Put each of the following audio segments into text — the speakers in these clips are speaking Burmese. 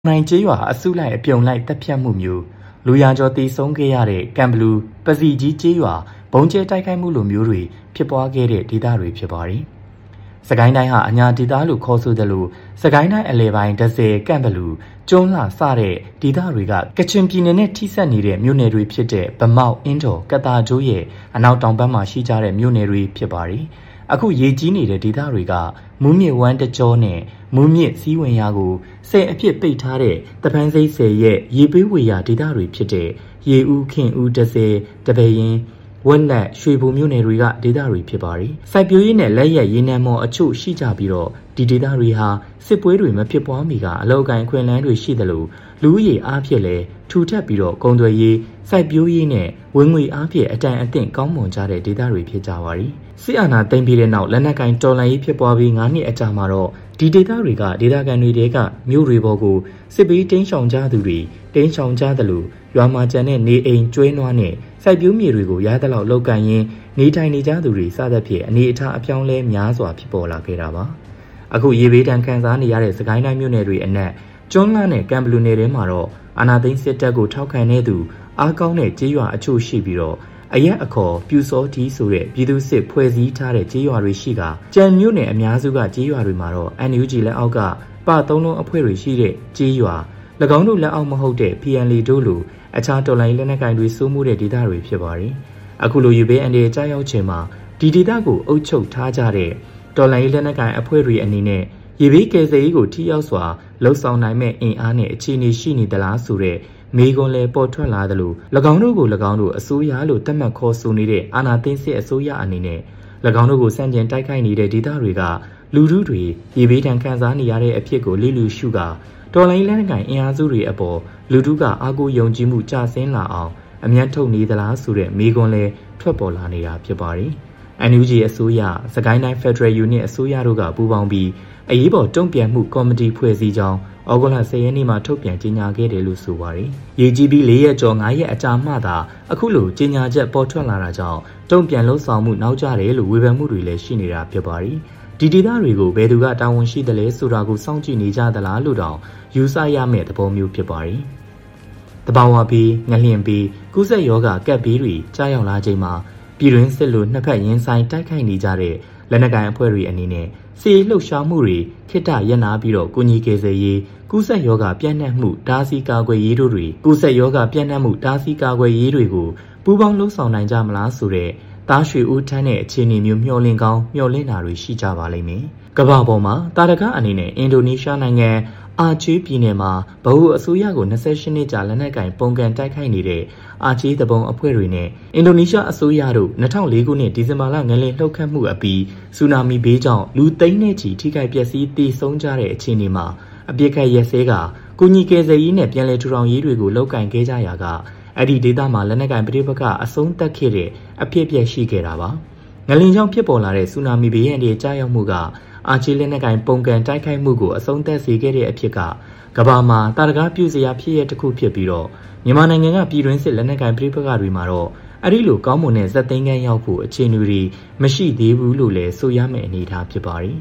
နိုင်ကျေးရွာအစုလိုက်အပြုံလိုက်တပ်ဖြတ်မှုမျိုးလူရကျော်တည်ဆုံးခဲ့ရတဲ့ကံဘလူးပစီကြီးကျေးရွာဘုံကျဲတိုက်ခိုက်မှုလိုမျိုးတွေဖြစ်ပွားခဲ့တဲ့ဒေသတွေဖြစ်ပါတယ်။စကိုင်းတိုင်းဟာအညာဒေသလို့ခေါ်ဆိုတယ်လို့စကိုင်းတိုင်းအလဲပိုင်းဒဇယ်ကံဘလူးကျွန်းလှစတဲ့ဒေသတွေကကချင်ပြည်နယ်နဲ့ထိစပ်နေတဲ့မြို့နယ်တွေဖြစ်တဲ့ဗမောက်အင်းတော်ကတာကျိုးရဲ့အနောက်တောင်ဘက်မှာရှိကြတဲ့မြို့နယ်တွေဖြစ်ပါတယ်။အခုရေကြီးနေတဲ့ဒေသတွေကမူးမြစ်ဝမ်းတကြောနဲ့မူးမြစ်စီးဝင်ရာကိုဆယ်အဖြစ်ပိတ်ထားတဲ့တပန်းစိတ်ဆယ်ရဲ့ရေပေးဝေရာဒေသတွေဖြစ်တဲ့ရေဦးခင်ဦးဒဇယ်တပယ်ရင်ဝက်လက်ရွှေဘုံမြို့နယ်တွေကဒေသတွေဖြစ်ပါတယ်။စိုက်ပျိုးရေးနဲ့လက်ရက်ရေနံမော်အချို့ရှိကြပြီးတော့ဒီဒေသတွေဟာစစ်ပွဲတွေမဖြစ်ပွားမီကအလောက်ကိုင်းခွင်လန်းတွေရှိသလိုလူဦးရေအားဖြင့်လည်းထူထပ်ပြီးတော့ကုန်သွယ်ရေးစိုက်ပျိုးရေးနဲ့ဝင်ငွေအားဖြင့်အတန်အသင့်ကောင်းမွန်ကြတဲ့ဒေသတွေဖြစ်ကြပါသည်။စစ်အာဏာသိမ်းပြီးတဲ့နောက်လက်နက်ကိုင်တော်လှန်ရေးဖြစ်ပွားပြီး9နှစ်အကြာမှာတော့ဒီဒေသတွေကဒေသခံတွေတဲကမြို့တွေပေါ်ကိုစစ်ပေးတင်းရှောင်ကြသူတွေတင်းရှောင်ကြသလိုရွာမှာကျန်တဲ့နေအိမ်ကျွဲနွားနဲ့စိုက်ပျိုးမြေတွေကိုရသလောက်လောက်ကန်ရင်းနေထိုင်နေကြသူတွေစသဖြင့်အနေအထားအပြောင်းလဲများစွာဖြစ်ပေါ်လာခဲ့တာပါအခုရေဘေးဒဏ်ခံစားနေရတဲ့စကိုင်းတိုင်းမြို့နယ်တွေအနက်ကျွန်းလှနဲ့ကံဘလူနယ်ထဲမှာတော့အာနာသိန်းစစ်တပ်ကိုထောက်ခံတဲ့သူအားကောင်းတဲ့ကြေးရွာအချို့ရှိပြီးတော့အရက်အခေါ်ပြူစောတီဆိုတဲ့ပြည်သူစစ်ဖွဲ့စည်းထားတဲ့ကြေးရွာတွေရှိကကြံမြို့နယ်အများစုကကြေးရွာတွေမှာတော့ NUG လက်အောက်ကပသုံးလုံးအဖွဲ့တွေရှိတဲ့ကြေးရွာ၎င်းတို့လက်အောက်မဟုတ်တဲ့ PNL တို့လိုအခြားတော်လိုင်းလက်နက်ကိုင်တွေစိုးမိုးတဲ့ဒေသတွေဖြစ်ပါတယ်။အခုလိုရေဘေးအန္တရာယ်ကြားရောက်ခြင်းမှာဒီဒေသကိုအုပ်ချုပ်ထားကြတဲ့တော်လိုင်းလက်နက်ကိုင်အဖွဲ့တွေအနေနဲ့ရေဘေးကယ်ဆယ်ရေးကိုထိရောက်စွာလှုပ်ဆောင်နိုင်မဲ့အင်အားနဲ့အခြေအနေရှိနေသလားဆိုတဲ့မေကွန်လဲပေါ်ထွက်လာသလို၎င်းတို့ကို၎င်းတို့အစိုးရလို့သတ်မှတ်ခေါ်ဆိုနေတဲ့အာဏာသိမ်းစစ်အစိုးရအနေနဲ့၎င်းတို့ကိုစန့်ကျင်တိုက်ခိုက်နေတဲ့ဒေသတွေကလူထုတွေရေဘေးဒဏ်ခံစားနေရတဲ့အဖြစ်ကိုလိလူရှုကတော်လိုင်းလက်နက်ကိုင်အင်အားစုတွေအပေါ်လူထုကအားကိုးယုံကြည်မှုကျဆင်းလာအောင်အမြတ်ထုတ်နေသလားဆိုတဲ့မေကွန်လဲထွက်ပေါ်လာနေတာဖြစ်ပါတယ်။ NUG အစိုးရစကိုင်းတိုင်း Federal Unit အစိုးရတို့ကပူးပေါင်းပြီးအရေးပေါ်တုံ့ပြန်မှုကော်မတီဖွဲ့စည်းကြောင်းဩဂုတ်လ10ရက်နေ့မှာထုတ်ပြန်ကြေညာခဲ့တယ်လို့ဆိုပါတယ်။ရေကြီးပြီး4ရက်ကျော်5ရက်အကြာမှသာအခုလိုကြေညာချက်ပေါ်ထွက်လာတာကြောင့်တုံ့ပြန်လှုပ်ဆောင်မှုနောက်ကျတယ်လို့ဝေဖန်မှုတွေလည်းရှိနေတာဖြစ်ပါတယ်။ဒီဒေသတွေကိုဘယ်သူကတာဝန်ရှိတယ်လဲဆိုတာကိုစောင့်ကြည့်နေကြသလားလို့တောင်ယူဆရမယ့်သဘောမျိုးဖြစ်ပါတယ်။တဘာဝပြီးငလျင်ပြီးကုဆက်ယောဂကပ်ပြီးတွေကြားရောက်လာချိန်မှာပြည်တွင်းစစ်လိုနှစ်ဖက်ရင်ဆိုင်တိုက်ခိုက်နေကြတဲ့လက်နက်ကိုင်အဖွဲ့တွေအနေနဲ့စီလှုပ်ရှားမှုတွေခိတ္တရပ်နာပြီးတော့ကုညီကယ်ဆယ်ရေးကုဆက်ယောဂပြန့်နှံ့မှုတားဆီးကာကွယ်ရေးတို့တွေကုဆက်ယောဂပြန့်နှံ့မှုတားဆီးကာကွယ်ရေးတွေကိုပူးပေါင်းလှုပ်ဆောင်နိုင်ကြမလားဆိုတဲ့သားရွှေဦးထန်းတဲ့အခြေအနေမျိုးမျှော်လင့်ကောင်းမျှော်လင့်တာတွေရှိကြပါလိမ့်မယ်။ကမ္ဘာပေါ်မှာတာရကအနေနဲ့အင်ဒိုနီးရှားနိုင်ငံအာချေးပြည်နယ်မှာဗဟိုအစိုးရကို28နှစ်ကြာလက်နက်ကင်ပုံကန်တိုက်ခိုက်နေတဲ့အာချေးတပုံအဖွဲ့တွေနဲ့အင်ဒိုနီးရှားအစိုးရတို့2004ခုနှစ်ဒီဇင်ဘာလငလင်လှုပ်ခတ်မှုအပြီးဆူနာမီဘေးကြောင့်လူသိန်းနဲ့ချီထိခိုက်ပျက်စီးသေဆုံးကြတဲ့အခြေအနေမှာအပြစ်ခတ်ရက်စဲကကုညီကယ်ဆယ်ရေးနဲ့ပြန်လည်ထူထောင်ရေးတွေကိုလုပ်ကင်ခဲ့ကြရာကအဲ့ဒီဒေသမှာလက်နက်ကင်ပဋိပက္ခအဆုံးသတ်ခဲ့တဲ့အဖြစ်အပျက်ရှိခဲ့တာပါငလင်ကြောင့်ဖြစ်ပေါ်လာတဲ့ဆူနာမီဘေးရန်တွေကြားရောက်မှုကအာချေးလက်နက်ကင်ပုံကန်တိုက်ခိုက်မှုကိုအဆုံးသတ်စေခဲ့တဲ့အဖြစ်ကကမ္ဘာမှာတာရကားပြုစရာဖြစ်ရတစ်ခုဖြစ်ပြီးတော့မြန်မာနိုင်ငံကပြည်တွင်းစစ်လက်နက်ကင်ပဋိပက္ခတွေမှာတော့အဲ့ဒီလိုကောင်းမွန်တဲ့ဇက်သိန်းကန်းရောက်ဖို့အခြေအနေတွေမရှိသေးဘူးလို့လည်းဆိုရမယ့်အနေအထားဖြစ်ပါတယ်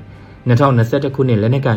2021ခုနှစ်လက်နက်ကင်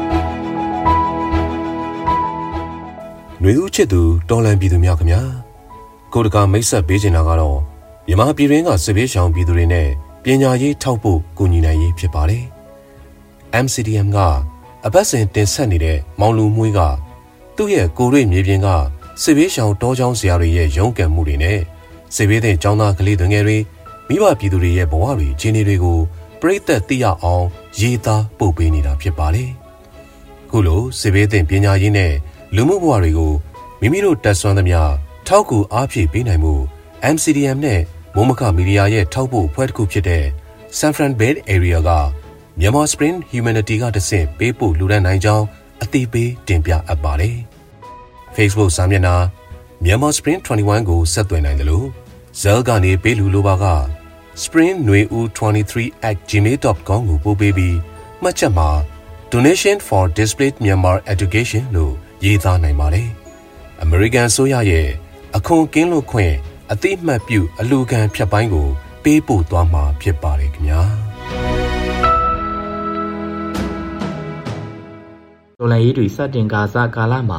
ຫນွေဦးချစ်သူတော်လန်ပြည်သူများခင်ဗျာကိုတကာမိတ်ဆက်ပေးချင်တာကတော့မြန်မာပြည်တွင်းကစစ်ဘေးရှောင်ပြည်သူတွေနဲ့ပညာရေးထောက်ဖို့ကူညီနိုင်ရေးဖြစ်ပါတယ်MCDM ကအပတ်စဉ်တင်ဆက်နေတဲ့မောင်လူမွှေးကသူ့ရဲ့ကိုရွေမြေပြင်ကစစ်ဘေးရှောင်တောချောင်းဆရာတွေရဲ့ရုန်းကန်မှုတွေနဲ့စစ်ဘေးသင့်ကျောင်းသားကလေးတွေငယ်တွေမိဘပြည်သူတွေရဲ့ဘဝတွေခြေနေတွေကိုပြိသက်သိရအောင်ရေးသားပို့ပေးနေတာဖြစ်ပါတယ်။ခုလိုစစ်ဘေးသင့်ပညာရေးနဲ့လူမှုဘဝတွေကိုမိမိတို့တက်ဆွမ်းသမျှထောက်ကူအားဖြည့်ပေးနိုင်မှု MCDM နဲ့မုံမခမီဒီယာရဲ့ထောက်ပို့အဖွဲ့တစ်ခုဖြစ်တဲ့ San Fran Bay Area ကMyanmar Spring Humanity ကတဆင့်ပေးပို့လူဒန်းနိုင်ကြောင်းအသိပေးတင်ပြအပ်ပါတယ်။ Facebook စာမျက်နှာ Myanmar Spring 21ကိုဆက်သွယ်နိုင်တယ်လို့ဇဲလ်ကနေပေးလူလိုပါက spring23@gmail.com ကိုပို့ပေးပြီးမှတ်ချက်မှာ Donation for Displaced Myanmar Education လို့ရေးသားနိုင်ပါတယ်။ American ဆိုရရဲ့အခွန်ကင်းလွတ်ခွင့်အသိမှတ်ပြုအလူခံဖြတ်ပိုင်းကိုပေးပို့သွားမှာဖြစ်ပါတယ်ခင်ဗျာ။တော်လှန်ရေးတွေစတင်ကာလမှာ